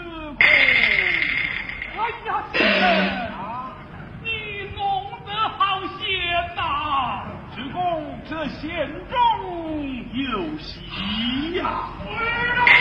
公，哎呀，先生，你弄得好险呐！ 主公，这险中有喜呀！